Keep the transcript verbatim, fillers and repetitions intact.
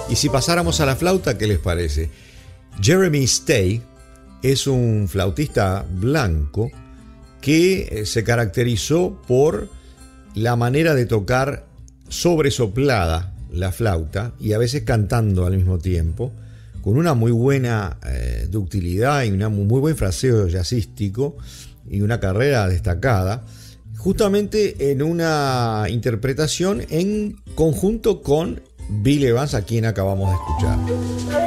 Y si pasáramos a la flauta, ¿qué les parece? Jeremy Stay es un flautista blanco que se caracterizó por la manera de tocar sobresoplada la flauta y a veces cantando al mismo tiempo, con una muy buena eh, ductilidad y un muy buen fraseo jazzístico y una carrera destacada, justamente en una interpretación en conjunto con Bill Evans, a quien acabamos de escuchar.